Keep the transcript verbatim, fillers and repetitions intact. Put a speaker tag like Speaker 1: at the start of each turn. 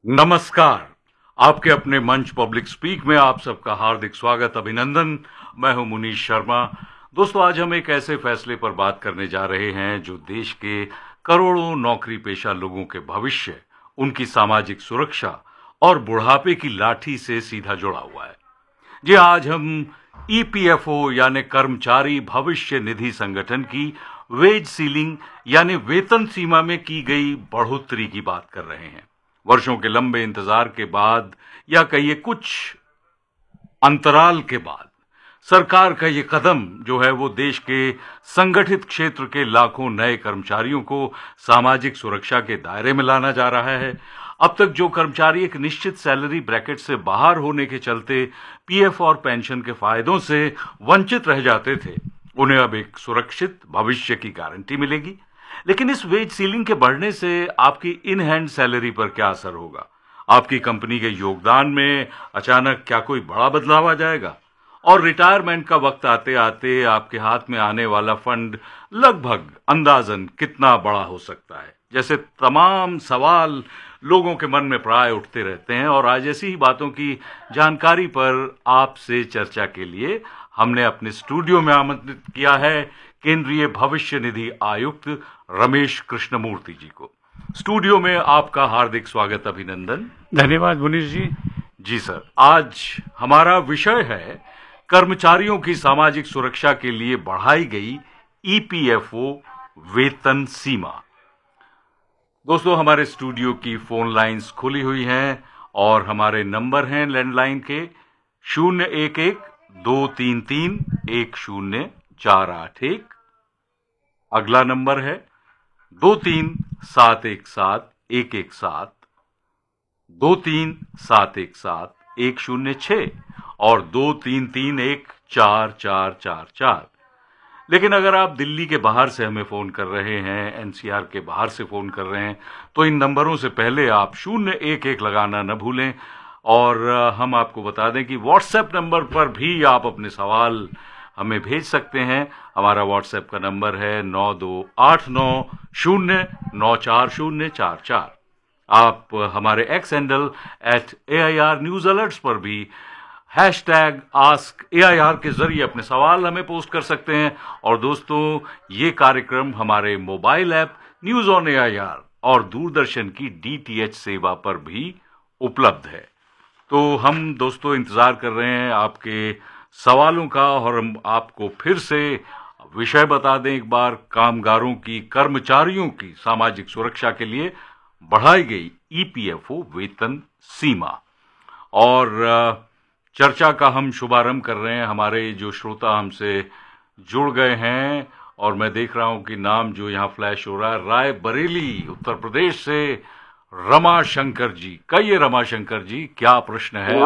Speaker 1: नमस्कार। आपके अपने मंच पब्लिक स्पीक में आप सबका हार्दिक स्वागत, अभिनंदन। मैं हूं मुनीश शर्मा। दोस्तों, आज हम एक ऐसे फैसले पर बात करने जा रहे हैं जो देश के करोड़ों नौकरी पेशा लोगों के भविष्य, उनकी सामाजिक सुरक्षा और बुढ़ापे की लाठी से सीधा जुड़ा हुआ है। जी, आज हम ई पी एफ ओ यानी कर्मचारी भविष्य निधि संगठन की वेज सीलिंग यानी वेतन सीमा में की गई बढ़ोतरी की बात कर रहे हैं। वर्षों के लंबे इंतजार के बाद, या कहिए कुछ अंतराल के बाद, सरकार का ये कदम जो है वो देश के संगठित क्षेत्र के लाखों नए कर्मचारियों को सामाजिक सुरक्षा के दायरे में लाना जा रहा है। अब तक जो कर्मचारी एक निश्चित सैलरी ब्रैकेट से बाहर होने के चलते पी एफ और पेंशन के फायदों से वंचित रह जाते थे, उन्हें अब एक सुरक्षित भविष्य की गारंटी मिलेगी। लेकिन इस वेज सीलिंग के बढ़ने से आपकी इन हैंड सैलरी पर क्या असर होगा? आपकी कंपनी के योगदान में अचानक क्या कोई बड़ा बदलाव आ जाएगा? और रिटायरमेंट का वक्त आते आते आपके हाथ में आने वाला फंड लगभग अंदाजन कितना बड़ा हो सकता है? जैसे तमाम सवाल लोगों के मन में प्राय उठते रहते हैं, और आज ऐसी ही बातों की जानकारी पर आपसे चर्चा के लिए हमने अपने स्टूडियो में आमंत्रित किया है केंद्रीय भविष्य निधि आयुक्त रमेश कृष्णमूर्ति जी को। स्टूडियो में आपका हार्दिक स्वागत, अभिनंदन।
Speaker 2: धन्यवाद मुनीश जी।
Speaker 1: जी सर, आज हमारा विषय है कर्मचारियों की सामाजिक सुरक्षा के लिए बढ़ाई गई ई पी एफ ओ वेतन सीमा। दोस्तों, हमारे स्टूडियो की फोन लाइंस खुली हुई हैं और हमारे नंबर हैं लैंडलाइन के शून्य एक एक दो तीन तीन एक शून्य चार आठ एक। अगला नंबर है दो तीन सात एक सात एक एक सात, दो तीन सात एक सात एक शून्य छह और दो तीन तीन एक चार चार चार चार। लेकिन अगर आप दिल्ली के बाहर से हमें फोन कर रहे हैं, एन सी आर के बाहर से फोन कर रहे हैं, तो इन नंबरों से पहले आप शून्य एक एक लगाना न भूलें। और हम आपको बता दें कि व्हाट्सएप नंबर पर भी आप अपने सवाल हमें भेज सकते हैं। हमारा व्हाट्सएप का नंबर है नौ दो आठ नौ शून्य नौ चार शून्य चार चार। आप हमारे x handle at A I R news alerts पर भी hash tag ask A I R के जरिए अपने सवाल हमें पोस्ट कर सकते हैं। और दोस्तों, ये कार्यक्रम हमारे mobile app news on A I R और दूरदर्शन की डी टी एच सेवा पर भी उपलब्ध है। तो हम दोस्तों इंतजार कर रहे हैं आपके सवालों का, और हम आपको फिर से विषय बता दें एक बार, कामगारों की, कर्मचारियों की सामाजिक सुरक्षा के लिए बढ़ाई गई ई पी एफ ओ वेतन सीमा। और चर्चा का हम शुभारंभ कर रहे हैं। हमारे जो श्रोता हमसे जुड़ गए हैं, और मैं देख रहा हूं कि नाम जो यहां फ्लैश हो रहा है, रायबरेली उत्तर प्रदेश से रमा शंकर जी। कहिए रमा शंकर जी, क्या प्रश्न है?